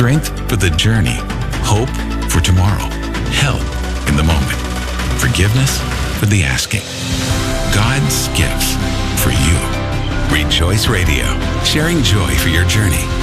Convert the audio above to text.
Strength for the journey. Hope for tomorrow. Help in the moment. Forgiveness for the asking. God's gifts for you. Rejoice Radio, sharing joy for your journey.